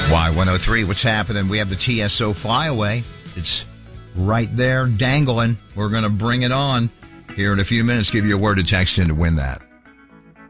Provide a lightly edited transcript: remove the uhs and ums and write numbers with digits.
Y103, what's happening? We have the TSO flyaway. It's right there dangling. We're going to bring it on here in a few minutes. Give you a word to text in to win that.